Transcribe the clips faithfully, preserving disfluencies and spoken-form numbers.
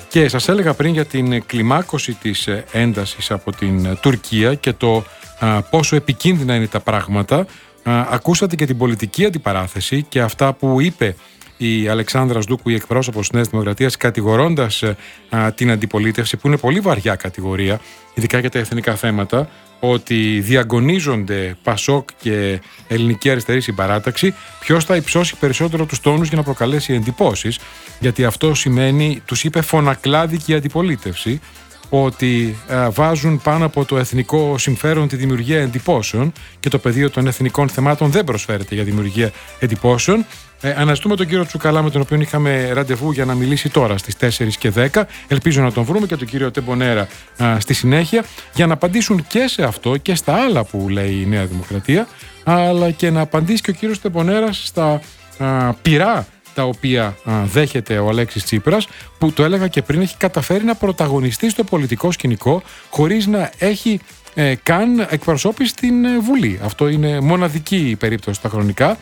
Και σας έλεγα πριν για την κλιμάκωση της έντασης από την Τουρκία και το α, πόσο επικίνδυνα είναι τα πράγματα. Α, ακούσατε και την πολιτική αντιπαράθεση και αυτά που είπε η Αλεξάνδρα Σδούκου, η εκπρόσωπος της Νέας Δημοκρατίας, κατηγορώντας α, την αντιπολίτευση, που είναι πολύ βαριά κατηγορία, ειδικά για τα εθνικά θέματα, ότι διαγωνίζονται Πασόκ και Ελληνική Αριστερή Συμπαράταξη, ποιος θα υψώσει περισσότερο τους τόνους για να προκαλέσει εντυπώσεις, γιατί αυτό σημαίνει, τους είπε, φωνακλάδικη αντιπολίτευση, ότι α, βάζουν πάνω από το εθνικό συμφέρον τη δημιουργία εντυπώσεων και το πεδίο των εθνικών θεμάτων δεν προσφέρεται για δημιουργία εντυπώσεων. Ε, αναζητούμε τον κύριο Τσουκαλά, με τον οποίο είχαμε ραντεβού για να μιλήσει τώρα στις τέσσερις και δέκα. Ελπίζω να τον βρούμε, και τον κύριο Τεμπονέρα α, στη συνέχεια, για να απαντήσουν και σε αυτό και στα άλλα που λέει η Νέα Δημοκρατία, αλλά και να απαντήσει και ο κύριος Τεμπονέρας στα α, πυρά τα οποία α, δέχεται ο Αλέξης Τσίπρας, που, το έλεγα και πριν, έχει καταφέρει να πρωταγωνιστεί στο πολιτικό σκηνικό χωρίς να έχει ε, καν εκπροσώπηση στην ε, Βουλή. Αυτό είναι μοναδική περίπτωση στα χρονικά.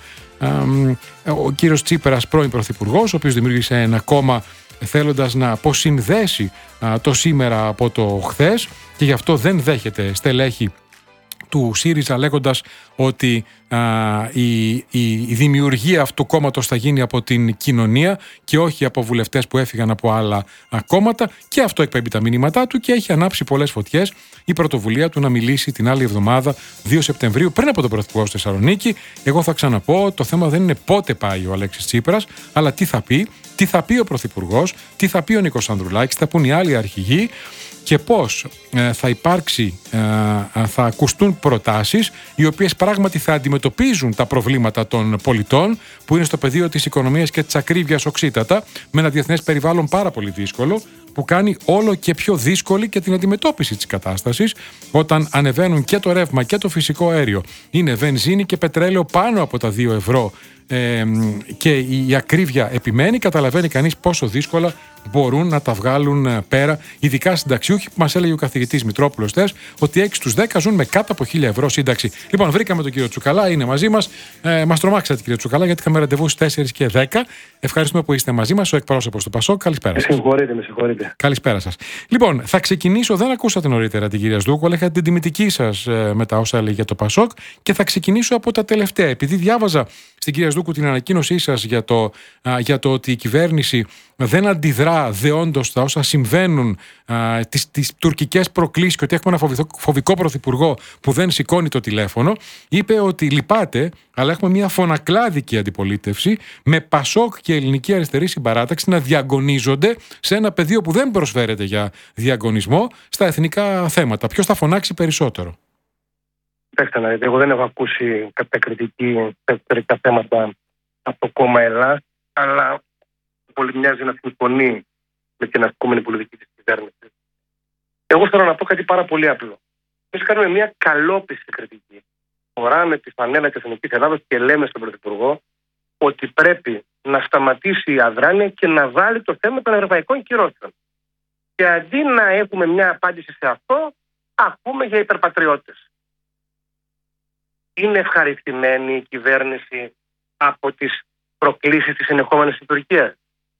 Ο κύριος Τσίπρας, πρώην πρωθυπουργός, ο οποίος δημιούργησε ένα κόμμα θέλοντας να αποσυνδέσει το σήμερα από το χθες, και γι' αυτό δεν δέχεται στελέχη του ΣΥΡΙΖΑ, λέγοντας ότι α, η, η, η δημιουργία αυτού του κόμματος θα γίνει από την κοινωνία και όχι από βουλευτές που έφυγαν από άλλα α, κόμματα, και αυτό εκπέμπει τα μηνύματά του και έχει ανάψει πολλές φωτιές η πρωτοβουλία του να μιλήσει την άλλη εβδομάδα, δύο Σεπτεμβρίου, πριν από τον Πρωθυπουργό στη Θεσσαλονίκη. Εγώ θα ξαναπώ, το θέμα δεν είναι πότε πάει ο Αλέξης Τσίπρας, αλλά τι θα πει, τι θα πει ο Πρωθυπουργός, τι θα πει ο Νίκος Ανδρουλάκης, θα πούν οι άλλοι αρχηγοί, και πώς ε, θα υπάρξει, ε, θα ακουστούν προτάσεις οι οποίες πράγματι θα αντιμετωπίζουν τα προβλήματα των πολιτών, που είναι στο πεδίο της οικονομίας και της ακρίβειας οξύτατα, με ένα διεθνές περιβάλλον πάρα πολύ δύσκολο, που κάνει όλο και πιο δύσκολη και την αντιμετώπιση της κατάστασης, όταν ανεβαίνουν και το ρεύμα και το φυσικό αέριο, είναι βενζίνη και πετρέλαιο πάνω από τα δύο ευρώ, ε, και η ακρίβεια επιμένει. Καταλαβαίνει κανείς πόσο δύσκολα μπορούν να τα βγάλουν πέρα, ειδικά συνταξιούχοι, που μας έλεγε ο καθηγητής Μητρόπουλος χθες, ότι έξι στους δέκα ζουν με κάτω από χίλια ευρώ σύνταξη. Λοιπόν, βρήκαμε τον κύριο Τσουκαλά, είναι μαζί μας. Ε, μας τρομάξατε, κύριε Τσουκαλά, γιατί είχαμε ραντεβού στις τέσσερις και δέκα. Ευχαριστούμε που είστε μαζί μας, ο εκπρόσωπος του Πασόκ. Καλησπέρα σας. Με συγχωρείτε, με συγχωρείτε. Καλησπέρα σας. Λοιπόν, θα ξεκινήσω, δεν ακούσατε νωρίτερα την κυρία Σδούκου, αλλά είχατε την τιμητική σας ε, με τα όσα έλεγε για το Πασόκ, και θα ξεκινήσω από τα τελευταία. Επειδή διάβαζα στην κυρία Σδούκου την ανακοίνωσή σας για το, α, για το ότι η κυβέρνηση δεν αντιδρά δεόντως στα όσα συμβαίνουν, α, τις, τις τουρκικές προκλήσεις, και ότι έχουμε ένα φοβικό, φοβικό πρωθυπουργό που δεν σηκώνει το τηλέφωνο, είπε ότι λυπάται, αλλά έχουμε μια φωνακλάδικη αντιπολίτευση με Πασόκ και Ελληνική Αριστερή Συμπαράταξη να διαγωνίζονται σε ένα πεδίο που δεν προσφέρεται για διαγωνισμό στα εθνικά θέματα. Ποιος θα φωνάξει περισσότερο? Πέστε να δείτε, εγώ δεν έχω ακούσει κάποια κριτική σε τα θέματα από το κόμμα ΕΛΑ, αλλά πολύ μοιάζει να συμφωνεί με την ασκούμενη πολιτική της κυβέρνησης. Εγώ θέλω να πω κάτι πάρα πολύ απλό. Εμείς κάνουμε μια καλόπιστη κριτική. Φοράμε τη φανέλα της Εθνικής Ελλάδας και λέμε στον Πρωθυπουργό ότι πρέπει να σταματήσει η αδράνεια και να βάλει το θέμα των ευρωπαϊκών κυρώσεων. Και αντί να έχουμε μια απάντηση σε αυτό, ακούμε για υπερπατριώτες. Είναι ευχαριστημένη η κυβέρνηση από τις προκλήσεις της ενεχόμενης στην Τουρκία?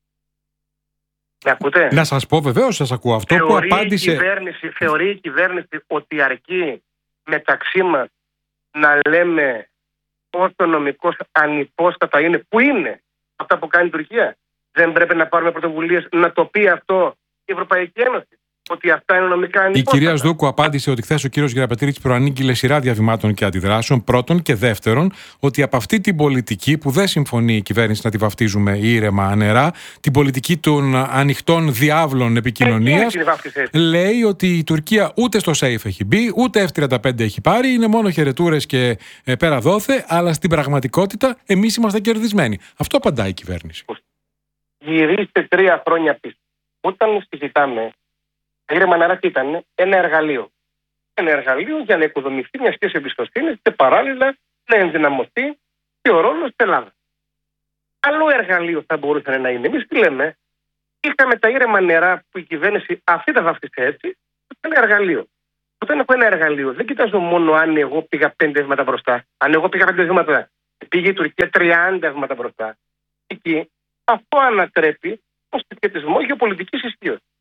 Με ακούτε? Να σας πω, βεβαίως σας ακούω. Αυτό θεωρεί που απάντησε... Η κυβέρνηση, θεωρεί η κυβέρνηση ότι αρκεί μεταξύ μας να λέμε όσο νομικώς ανυπόστατα είναι, που είναι αυτά που κάνει η Τουρκία? Δεν πρέπει να πάρουμε πρωτοβουλίες να το πει αυτό η Ευρωπαϊκή Ένωση, ότι αυτά είναι νομικά ανυπόστατα? Η κυρία Σδούκου απάντησε ότι χθες ο κύριος Γεραπετρίτης προανήγγειλε σειρά διαβημάτων και αντιδράσεων. Πρώτον, και δεύτερον, ότι από αυτή την πολιτική που δεν συμφωνεί η κυβέρνηση να τη βαφτίζουμε ήρεμα νερά, την πολιτική των ανοιχτών διάβλων επικοινωνίας, λέει ότι η Τουρκία ούτε στο ΣΕΙΦ έχει μπει, ούτε εφ τριάντα πέντε έχει πάρει, είναι μόνο χαιρετούρες και ε, πέρα δόθε, αλλά στην πραγματικότητα εμείς είμαστε κερδισμένοι. Αυτό απαντάει η κυβέρνηση. Γυρίστε τρία χρόνια πίσω. Όταν συζητάμε, ήρεμα νερά τι ήταν? Ένα εργαλείο. Ένα εργαλείο για να οικοδομηθεί μια σχέση εμπιστοσύνης και παράλληλα να ενδυναμωθεί και ο ρόλος της Ελλάδας. Άλλο εργαλείο θα μπορούσε να είναι. Εμείς τι λέμε? Είχαμε τα ήρεμα νερά που η κυβέρνηση αυτή τα βαφτίσε έτσι. Ένα εργαλείο. Όταν έχω ένα εργαλείο, δεν κοιτάζω μόνο αν εγώ πήγα πέντε βήματα μπροστά. Αν εγώ πήγα πέντε βήματα, πήγε η Τουρκία τριάντα βήματα μπροστά. Εκεί αυτό ανατρέπει τον συσχετισμό γεωπολιτικής ισχύως.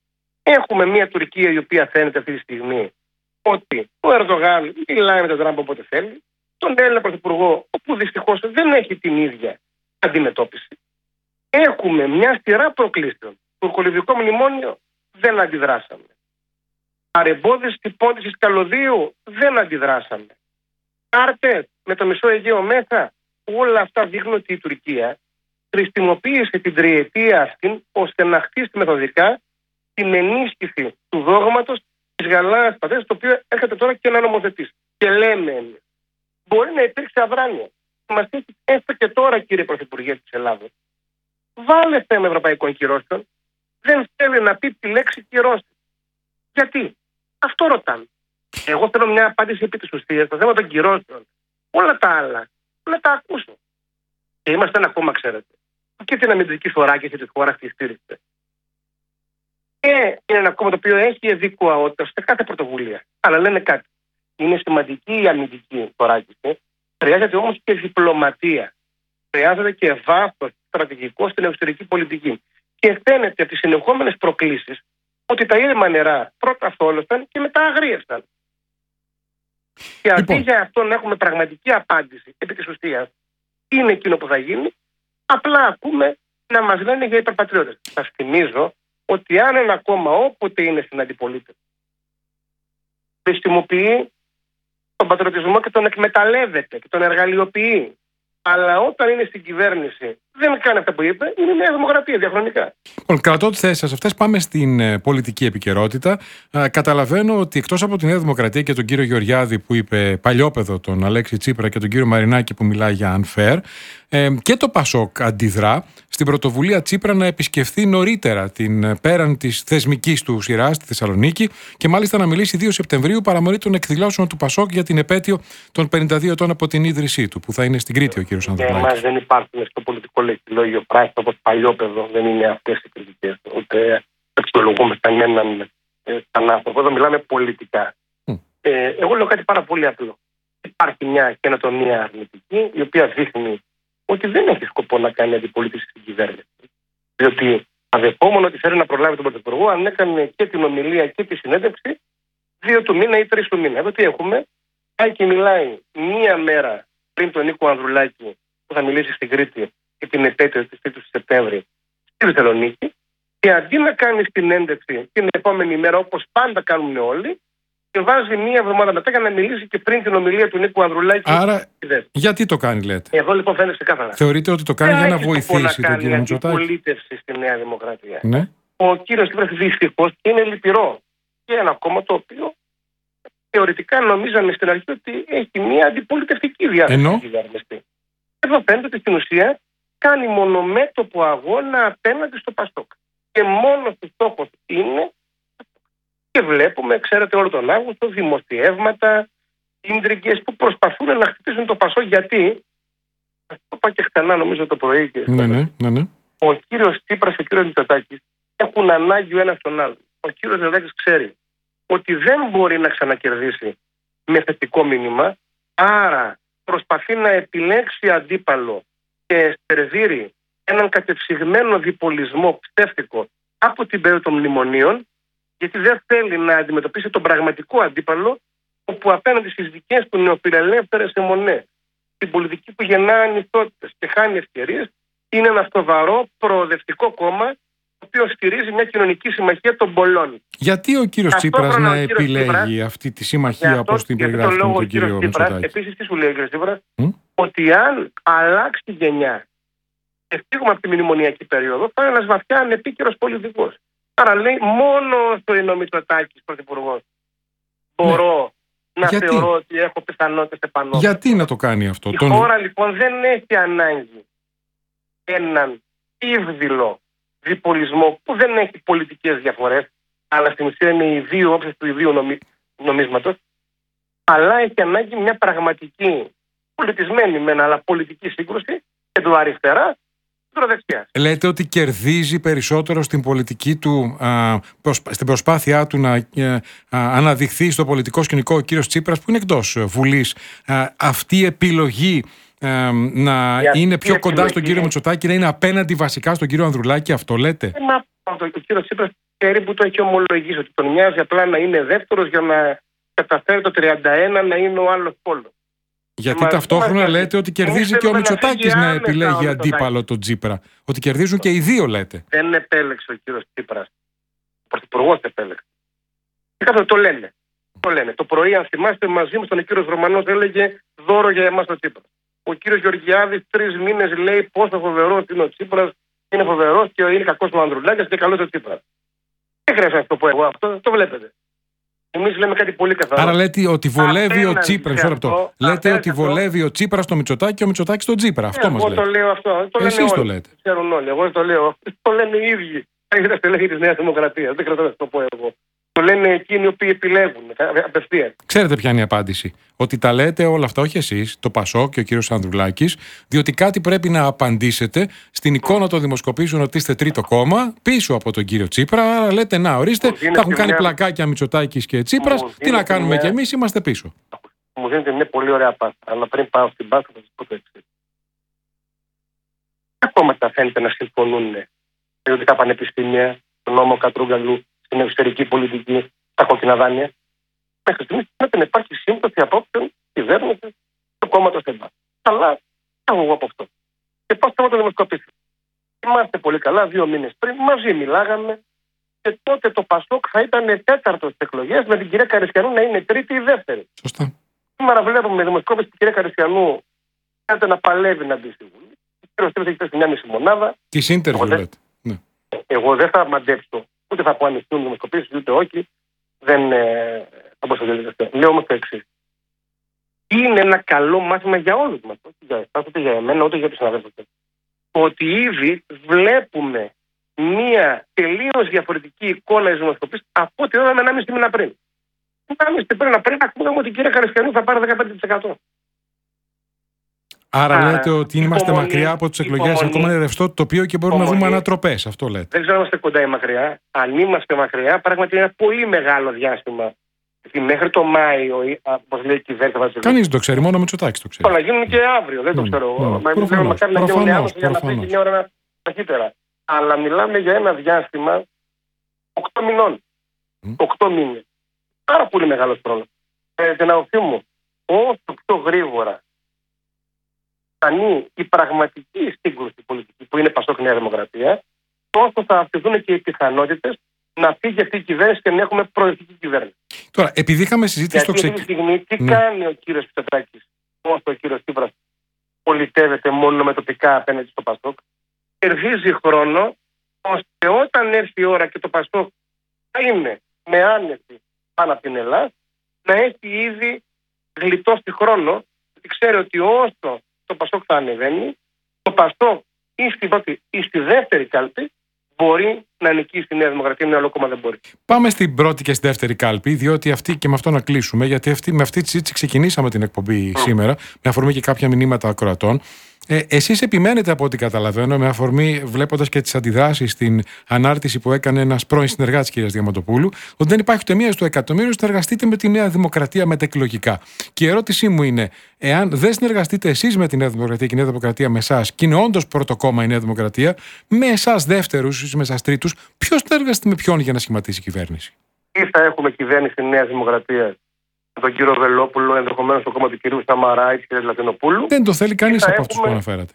Έχουμε μια Τουρκία η οποία φαίνεται αυτή τη στιγμή ότι ο Ερντογάν μιλάει με τον Τραμπ όποτε θέλει, τον Έλληνα Πρωθυπουργό, όπου δυστυχώς δεν έχει την ίδια αντιμετώπιση. Έχουμε μια σειρά προκλήσεων. Το τουρκολιβικό μνημόνιο δεν αντιδράσαμε. Παρεμπόδιση της πόντισης καλωδίου δεν αντιδράσαμε. Κάρτες με το μισό Αιγαίο μέσα, όλα αυτά δείχνουν ότι η Τουρκία χρησιμοποίησε την τριετία αυτή ώστε να χτίσει μεθοδικά την ενίσχυση του δόγματος της Γαλάζιας Πατρίδας, το οποίο έρχεται τώρα και να νομοθετήσει. Και λέμε εμείς, μπορεί να υπήρξε αδράνεια. Μας έχει έστω και τώρα, κύριε Πρωθυπουργέ της Ελλάδος, βάλε θέμα ευρωπαϊκών κυρώσεων. Δεν θέλει να πει τη λέξη κυρώσεις. Γιατί? Αυτό ρωτάμε. Εγώ θέλω μια απάντηση επί της ουσίας στο θέμα των κυρώσεων. Όλα τα άλλα να τα ακούσω. Και είμαστε ένα κόμμα, ξέρετε, και την αμυντική θωράκιση της χώρας τη στήριξε. Και είναι ένα κόμμα το οποίο έχει εδικουαότητα σε κάθε πρωτοβουλία. Αλλά λένε κάτι. Είναι σημαντική η αμυντική θωράκιση. Χρειάζεται όμως και διπλωματία. Χρειάζεται και βάθος στρατηγικό στην εξωτερική πολιτική. Και φαίνεται από τις συνεχόμενες προκλήσεις ότι τα ήρεμα νερά πρώτα θόλωσαν και μετά αγρίευσαν. Και αντί λοιπόν. για αυτό να έχουμε πραγματική απάντηση επί της ουσίας, είναι εκείνο που θα γίνει, απλά ακούμε να μας λένε για υπερπατριώτες. Σας θυμίζω ότι αν ένα κόμμα όποτε είναι στην αντιπολίτευση χρησιμοποιεί τον πατριωτισμό και τον εκμεταλλεύεται και τον εργαλειοποιεί, αλλά όταν είναι στην κυβέρνηση δεν κάνει αυτά που είπε, είναι μια δημοκρατία διαχρονικά. Λοιπόν, κρατώ τις θέσεις σας αυτές, πάμε στην ε, πολιτική επικαιρότητα. Ε, καταλαβαίνω ότι εκτός από τη Νέα Δημοκρατία και τον κύριο Γεωργιάδη που είπε παλιόπαιδο, τον Αλέξη Τσίπρα, και τον κύριο Μαρινάκη που μιλάει για unfair, ε, και το Πασόκ αντιδρά στην πρωτοβουλία Τσίπρα να επισκεφθεί νωρίτερα την πέραν της θεσμικής του σειρά στη Θεσσαλονίκη και μάλιστα να μιλήσει δύο Σεπτεμβρίου παραμονή των εκδηλώσεων του Πασόκ για την επέτειο των πενήντα δύο ετών από την ίδρυσή του, που θα είναι στην Κρήτη ο κύριος Ανδρουλάκης. Για εμάς δεν υπάρχουν στο πολιτικό λεξιλόγιο πράγματα όπως παλιόπαιδο, δεν είναι αυτές οι κριτικές. Ούτε αξιολογούμε κανέναν ε, σαν άνθρωπο. Εδώ μιλάμε πολιτικά. Mm. Ε, εγώ λέω κάτι πάρα πολύ απλό. Υπάρχει μια καινοτομία αρνητική, η οποία δείχνει ότι δεν έχει σκοπό να κάνει αντιπολίτευση στην κυβέρνηση. Διότι αδεχόμενο ότι θέλει να προλάβει τον Πρωθυπουργό, αν έκανε και την ομιλία και τη συνέντευξη, δύο του μήνα ή τρεις του μήνα. Εδώ τι έχουμε, πάει και μιλάει μία μέρα πριν τον Νίκο Ανδρουλάκη που θα μιλήσει στην Κρήτη και την επέτειο της τρίτης του Σεπτέμβρη στη Θεσσαλονίκη, και αντί να κάνει την έντευξη την επόμενη μέρα όπως πάντα κάνουν όλοι, και βάζει μία εβδομάδα μετά για να μιλήσει και πριν την ομιλία του Νίκου Ανδρουλάκη. Άρα, γιατί το κάνει, λέτε? Εδώ λοιπόν φαίνεται ξεκάθαρα. Θεωρείτε ότι το κάνει για να βοηθήσει τον κύριο Μητσοτάκη? Να πολίτευση στη Νέα Δημοκρατία. Ναι. Ο κύριος Τσίπρας δυστυχώς είναι λυπηρό. Και ένα κόμμα το οποίο θεωρητικά νομίζαμε στην αρχή ότι έχει μία αντιπολιτευτική διάθεση στην κυβέρνηση. Εδώ φαίνεται ότι στην ουσία κάνει μονομέτωπο αγώνα απέναντι στο Πασόκ. Και μόνο του στόχος είναι. Και βλέπουμε, ξέρετε, όλο τον Αύγουστο δημοσιεύματα, ίντριγκες που προσπαθούν να χτυπήσουν το Πασόκ. Γιατί, το είπα και ξανά νομίζω το πρωί, και ναι, ναι, ναι, ναι. ο κύριος Τσίπρας και ο κύριος Μητσοτάκης έχουν ανάγκη ο ένας τον άλλον. Ο κύριος Μητσοτάκης ξέρει ότι δεν μπορεί να ξανακερδίσει με θετικό μήνυμα, άρα προσπαθεί να επιλέξει αντίπαλο και στερβίρει έναν κατεψυγμένο διπολισμό ψεύτικο από την περίοδο των μνημονίων, γιατί δεν θέλει να αντιμετωπίσει τον πραγματικό αντίπαλο, όπου απέναντι στις δικές του νεοφιλελεύθερες αιμονές, την πολιτική που γεννά ανισότητες και χάνει ευκαιρίες, είναι ένα σοβαρό προοδευτικό κόμμα, το οποίο στηρίζει μια κοινωνική συμμαχία των πολλών. Γιατί ο κύριος Τσίπρας να επιλέγει Τσίπρας, αυτή τη συμμαχία όπως την περιγράφει με τον κύριο Μητσοτάκη? Επίσης, τι σου λέει ο κύριος Τσίπρας, mm? ότι αν αλλάξει τη γενιά και φύγουμε από τη μνημονιακή περίοδο, θα είναι ένας βαθιά ανεπίκαιρος πολιτικός. Άρα λέει, μόνο στο είναι ο Μητσοτάκης πρωθυπουργός μπορώ ναι. να Γιατί? θεωρώ ότι έχω πιθανότητες επανόρθωσης. Γιατί να το κάνει αυτό? Η τον... χώρα λοιπόν δεν έχει ανάγκη έναν ύβδηλο διπολισμό που δεν έχει πολιτικές διαφορές, αλλά στην ουσία είναι οι δύο όψεις του ιδίου νομι... νομίσματος, αλλά έχει ανάγκη μια πραγματική πολιτισμένη μεν, αλλά πολιτική σύγκρουση και του αριστερά. Λέτε ότι κερδίζει περισσότερο στην πολιτική του, α, προσπά, στην προσπάθειά του να α, α, αναδειχθεί στο πολιτικό σκηνικό ο κύριος Τσίπρας, που είναι εκτός Βουλής, α, αυτή η επιλογή α, να Για είναι πιο κοντά επιλογή. στον κύριο Μητσοτάκη, να είναι απέναντι βασικά στον κύριο Ανδρουλάκη, αυτό λέτε? Ε, μα ο κύριος Τσίπρας περίπου το έχει ομολογήσει ότι τον νοιάζει απλά να είναι δεύτερος για να καταφέρει το τριάντα ένα να είναι ο άλλος πόλος. Γιατί Μα, ταυτόχρονα μα, λέτε ότι κερδίζει και ο Μητσοτάκης να, να επιλέγει αντίπαλο τον Τσίπρα. Ότι κερδίζουν και οι δύο, λέτε. Δεν επέλεξε ο κύριος Τσίπρας. Ο πρωθυπουργός επέλεξε. Και το λένε. Το λένε. Το πρωί, αν θυμάστε, μαζί μου τον κύριο Ρωμανός έλεγε δώρο για εμάς ο Τσίπρας. Ο κύριος Γεωργιάδης τρεις μήνες λέει πόσο φοβερός είναι ο Τσίπρας, είναι φοβερός και είναι κακός ο Ανδρουλάκης και καλός ο Τσίπρας. Δεν χρειάζεται να το πω εγώ αυτό, το βλέπετε. Εμείς λέμε κάτι πολύ καθαρό. Άρα λέτε ότι βολεύει ο Τσίπρας. Λέτε ότι βολεύει ο Τσίπρας στο Μητσοτάκη και ο Μητσοτάκης στον Τσίπρα. Αυτό ε, μας λέτε. λέτε. Εγώ το λέω αυτό. Το Εσείς το λέτε. Ξέρουν όλοι. Εγώ το λέω. Το λένε οι ίδιοι. Είναι στελέχη της Νέας Δημοκρατίας. Δεν χρειάζεται να το πω εγώ. Το λένε εκείνοι οι οποίοι επιλέγουν απευθείας. Ξέρετε ποια είναι η απάντηση? Ότι τα λέτε όλα αυτά, όχι εσείς, το Πασόκ και ο κύριος Ανδρουλάκης, διότι κάτι πρέπει να απαντήσετε στην εικόνα των δημοσκοπήσεων ότι είστε τρίτο κόμμα, πίσω από τον κύριο Τσίπρα. Άρα λέτε, να ορίστε, θα έχουν κάνει μια... πλακάκια Μητσοτάκης και Τσίπρας. Τι να κάνουμε μια... κι εμείς, είμαστε πίσω. Μου δίνετε μια πολύ ωραία πάσα. Αλλά πριν πάω στην πάσα, θα σας πω το εξής. Τα κόμματα φαίνεται να συμφωνούν με ιδιωτικά πανεπιστήμια, τον νόμο Κατρούγκαλου, στην εξωτερική πολιτική, τα κόκκινα δάνεια. Μέχρι στιγμής φαίνεται να υπάρχει σύμπτωση απόψεων κυβέρνηση του κόμματος ΕΜΠΑ. Αλλά έχω εγώ από αυτό. Και πάω στο δημοσκοπήσεων. Είμαστε πολύ καλά, δύο μήνες πριν, μαζί μιλάγαμε και τότε το Πασόκ θα ήταν τέταρτο στις εκλογές με την κυρία Καριστιανού να είναι τρίτη ή δεύτερη. Σωστά. Σήμερα βλέπουμε δημοσκόπηση την κυρία Καριστιανού φαίνεται να παλεύει να μπει στη Βουλή. Ο κύριος Τσίπρας έχει πέσει μια μισή μονάδα. Τι ίντερβιου λέτε. Εγώ δεν θα μαντέψω. Ούτε θα πω αν ισχύουν δημοσκοπήσεις, ούτε όχι. Δεν ε, θα πω στο διαδικασία. Λέω όμως το εξής. Είναι ένα καλό μάθημα για όλους μας. Όχι για εσάς, ούτε για εμένα, ούτε για τους συναδέλφους. Ότι ήδη βλέπουμε μία τελείως διαφορετική εικόνα της δημοσκοπής από ό,τι είδαμε ένα μισή μήνα πριν. Ένα μισή πριν, πριν ακούγαμε ότι η κυρία Καριστιανού θα πάρει δεκαπέντε τοις εκατό. Άρα Α, λέτε ότι είμαστε υπομονή, μακριά από τις εκλογές, ακόμα είναι ρευστό το τοπίο και μπορούμε υπομονή. να δούμε ανατροπές. Αυτό λέτε. Δεν ξέρω αν είμαστε κοντά ή μακριά. Αν είμαστε μακριά, πράγματι είναι ένα πολύ μεγάλο διάστημα. Γιατί μέχρι το Μάιο, όπως λέει η κυβέρνηση. Κανείς δεν το ξέρει, μόνο ο Μητσοτάκης το ξέρει. Να γίνουν και αύριο, δεν το ξέρω εγώ. Μα εμείς θέλουμε να γίνουν αύριο για να φύγει μια ώρα ταχύτερα. Αλλά μιλάμε για ένα διάστημα οκτώ μηνών. οκτώ μήνες. Πάρα πολύ μεγάλος χρόνος. Ε, την άποψή μου, όσο πιο γρήγορα φτάνει η πραγματική σύγκρουση πολιτική που είναι Πασόκ Νέα Δημοκρατία, τόσο θα αυξηθούν και οι πιθανότητες να φύγει αυτή η κυβέρνηση και να έχουμε προεδρική κυβέρνηση. Τώρα, επειδή είχαμε συζήτηση στο ξεκίνημα. Αυτή τη στιγμή, τι ναι. κάνει ο κύριος Μητσοτάκης, όσο ο κύριος Τσίπρας πολιτεύεται μόνο με τοπικά απέναντι στο Πασόκ, κερδίζει χρόνο ώστε όταν έρθει η ώρα και το Πασόκ θα είναι με άνεση πάνω από την Ελλάδα, να έχει ήδη γλιτώσει χρόνο, γιατί ξέρει ότι όσο το Πασόκ θα ανεβαίνει, το Πασόκ ή στη πρώτη ή στη δεύτερη κάλπη μπορεί να νικήσει στη Νέα Δημοκρατία, ένα άλλο κόμμα δεν μπορεί. Πάμε στην πρώτη και στη δεύτερη κάλπη, διότι αυτή και με αυτό να κλείσουμε, γιατί αυτή, με αυτή τη συζήτηση ξεκινήσαμε την εκπομπή mm. σήμερα, με αφορμή και κάποια μηνύματα ακροατών. Ε, εσείς επιμένετε, από ό,τι καταλαβαίνω, με αφορμή βλέποντας και τις αντιδράσεις στην ανάρτηση που έκανε ένας πρώην συνεργάτης της κυρίας Διαμαντοπούλου, ότι δεν υπάρχει ούτε μία στο εκατομμύριο συνεργαστείτε με τη Νέα Δημοκρατία μετεκλογικά. Και η ερώτησή μου είναι, εάν δεν συνεργαστείτε εσείς με τη Νέα Δημοκρατία και η Νέα Δημοκρατία με εσάς, και είναι όντως πρώτο κόμμα η Νέα Δημοκρατία, με εσάς δεύτερους ή με εσάς τρίτους, ποιος συνεργαστεί με ποιον για να σχηματίσει η κυβέρνηση? Ή θα έχουμε κυβέρνηση τη Νέα Δημοκρατία με τον κύριο Βελόπουλο, ενδεχομένως το κόμμα του κυρίου Σαμαρά ή τη κυρία Λατινοπούλου. Δεν το θέλει κανείς από αυτούς που αναφέρατε.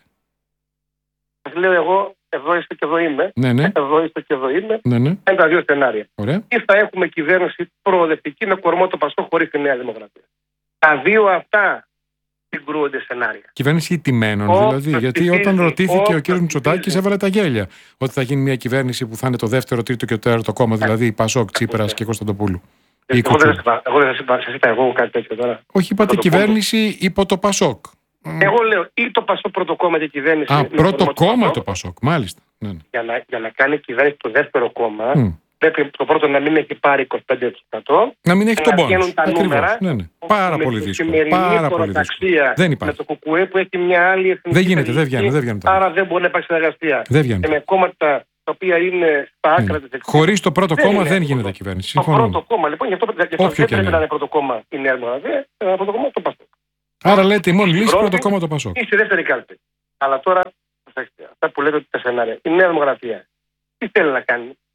Σας λέω εγώ, εδώ είστε και εδώ είμαι. Ναι, ναι. Εδώ είστε και εδώ είμαι. Ναι, ναι. Είναι τα δύο σενάρια. Ωραία. Ή θα έχουμε κυβέρνηση προοδευτική με κορμό το Πασόκ χωρίς τη Νέα Δημοκρατία. Τα δύο αυτά συγκρούονται σενάρια. Κυβέρνηση τιμένων ο, δηλαδή. Γιατί όταν ρωτήθηκε ο, ο κ. Μητσοτάκης έβαλε τα γέλια. Ότι θα γίνει μια κυβέρνηση που θα είναι το δεύτερο, τρίτο και το τέταρτο κόμμα, δηλαδή Πασόκ, Τσίπρας και Κωνσταντοπούλου. Εγώ δεν σας είπα, σας είπα εγώ κάτι τέτοιο τώρα. Όχι, είπατε κυβέρνηση υπό το Πασόκ. Εγώ λέω ή το Πασόκ πρώτο κόμμα και κυβέρνηση. Α, πρώτο κόμμα το Πασόκ, μάλιστα. Ναι, ναι. Για, να, για να κάνει κυβέρνηση το δεύτερο κόμμα, mm. πρέπει το πρώτο να μην έχει πάρει είκοσι πέντε τοις εκατό. Να μην έχει τον πόνο. Ακριβώς. Ναι, ναι. Πάρα πολύ δύσκολο. Πάρα πολύ δύσκολο. Δεν υπάρχει. Με το ΚΚΕ που έχει μια άλλη εθνική. Δεν γίνεται, δεν βγαίνει. Δεν βγαίνει άρα δεν μπορεί να υπάρξει συνεργασία. Δεν βγαίνει. Και με κόμματα τα οποία είναι στα άκρα ναι. της εξής. Χωρίς το πρώτο δεν κόμμα δεν γίνεται κυβέρνηση. Το πρώτο κόμμα λοιπόν, γι' αυτό δεν πρέπει να είναι πρώτο κόμμα η Νέα Δημοκρατία, ένα πρώτο κόμμα το Πασόκ. Άρα λέτε η μόνη λύση πρώτο κόμμα το Πασόκ. Ή στη δεύτερη κάλπη. Αλλά τώρα, αυτά που λέτε ότι τα σενάρια, η Νέα Δημοκρατία τι θέλει να κάνει?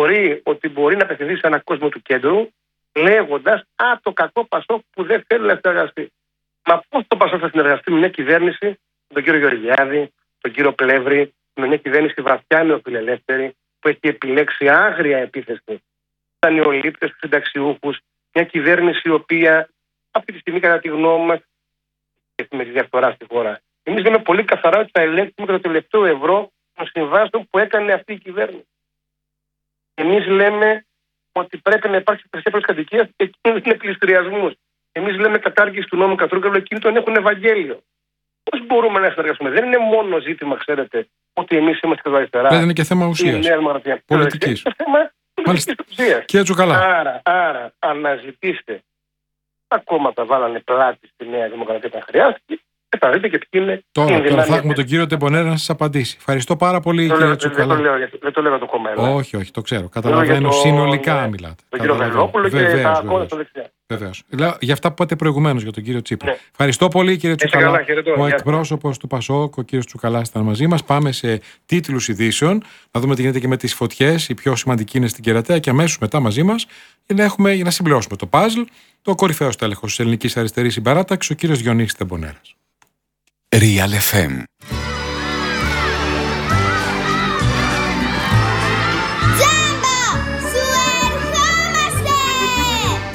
θεωρεί ότι μπορεί να απευθυνθεί σε έναν κόσμο του κέντρου, λέγοντας «Α, το κακό Πασόκ που δεν θέλει να συνεργαστεί». Μα πώς το Πασόκ θα συνεργαστεί με μια κυβέρνηση, με τον κύριο Γεωργιάδη, τον κύριο Πλεύρη, με μια κυβέρνηση βαθιά νεοφιλελεύθερη, που έχει επιλέξει άγρια επίθεση στα νεολήπτες, στους συνταξιούχους, μια κυβέρνηση η οποία αυτή τη στιγμή, κατά τη γνώμη μας, και με τη διαφθορά στη χώρα. Εμείς λέμε πολύ καθαρά ότι θα ελέγξουμε και το τελευταίο ευρώ των συμβάσεων που έκανε αυτή η κυβέρνηση. Εμείς λέμε ότι πρέπει να υπάρξει περισσότερη κατοικία και εκείνοι είναι πληστηριασμούς. Εμείς λέμε κατάργηση του νόμου Κατρούγκαλου, εκείνοι τον έχουν Ευαγγέλιο. Πώς μπορούμε να συνεργαστούμε? Δεν είναι μόνο ζήτημα, ξέρετε, ότι εμείς είμαστε και αριστερά. Δεν είναι και θέμα ουσίας. Πολιτικής. Είναι θέμα πολιτικής ουσίας. Κύριε Τσουκαλά. Άρα, άρα, αναζητήστε. Τα κόμματα βάλανε πλάτη στη Νέα Δημοκρατία όταν χρειάστηκε. Και θα δείτε και ποιοι είναι. Τώρα, τώρα θα έχουμε τον κύριο Τεμπονέρα να σας απαντήσει. Ευχαριστώ πάρα πολύ, το κύριε λέω, Τσουκαλά. Δεν το λέω, δεν το λέω το κόμμα. Όχι, όχι, το ξέρω. Καταλαβαίνω το, συνολικά ναι, μιλάτε. Τον κύριο Βελόπουλο και τα κόμματα στο δεξιά. Βεβαίως. Για αυτά που είπατε προηγουμένως για τον κύριο Τσίπρα. Ναι. Ευχαριστώ πολύ, κύριε Τσουκαλά. Καλά, χαιρετώ, ο εκπρόσωπος του Πασόκ, ο κύριος Τσουκαλάς, ήταν μαζί μας. Πάμε σε τίτλους ειδήσεων, να δούμε τι γίνεται και με τις φωτιές. Η πιο σημαντική είναι στην Κερατέα και αμέσως μετά μαζί μας για να, έχουμε, για να συμπληρώσουμε το παζλ. Το κορυφαίο τέλεχος της Ελληνικής Αριστερής Συμπαράταξης, ο κύριος Διονύσης Τεμπονέρας. Real εφ εμ